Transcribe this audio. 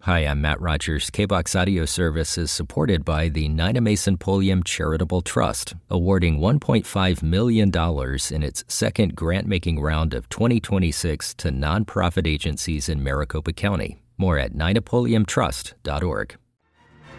Hi, I'm Matt Rogers. KBOX Audio Service is supported by the Nina Mason Pulliam Charitable Trust, awarding $1.5 million in its second grant-making round of 2026 to nonprofit agencies in Maricopa County. More at ninapulliamtrust.org.